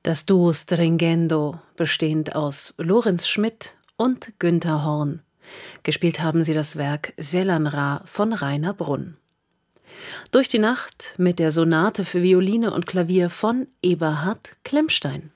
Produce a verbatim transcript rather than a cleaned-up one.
Das Duo Stringendo, bestehend aus Lorenz Schmidt und Günther Horn. Gespielt haben sie das Werk Selanra von Rainer Brunn. Durch die Nacht mit der Sonate für Violine und Klavier von Eberhard Klemmstein.